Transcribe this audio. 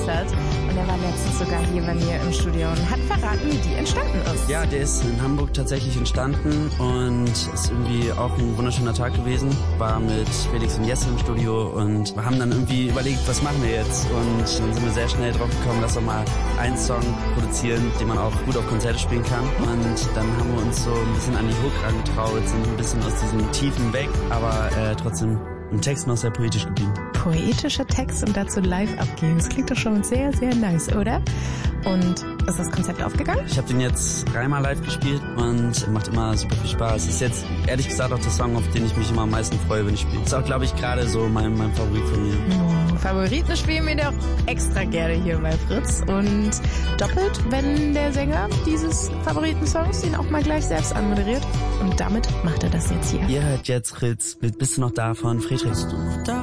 begeistert. Und er war letztens sogar hier bei mir im Studio und hat verraten, wie die entstanden ist. Ja, der ist in Hamburg tatsächlich entstanden und ist irgendwie auch ein wunderschöner Tag gewesen. War mit Felix und Jesse im Studio und wir haben dann irgendwie überlegt, was machen wir jetzt? Und dann sind wir sehr schnell drauf gekommen, lass doch mal einen Song produzieren, den man auch gut auf Konzerte spielen kann. Und dann haben wir uns so ein bisschen an die Hook rangetraut, sind ein bisschen aus diesen Tiefen weg, aber trotzdem im Text noch sehr poetisch geblieben. Poetischer Text und dazu live abgeben. Das klingt doch schon sehr, sehr nice, oder? Und ist das Konzept aufgegangen? Ich habe den jetzt 3-mal live gespielt und macht immer super viel Spaß. Ist jetzt ehrlich gesagt auch der Song, auf den ich mich immer am meisten freue, wenn ich spiele. Ist auch, glaube ich, gerade so mein Favorit von mir. Favoriten spielen wir doch extra gerne hier bei Fritz. Und doppelt, wenn der Sänger dieses Favoritensongs ihn auch mal gleich selbst anmoderiert. Und damit macht er das jetzt hier. Ihr hört jetzt Fritz mit Bist du noch da von Friedrich. Bist du noch da?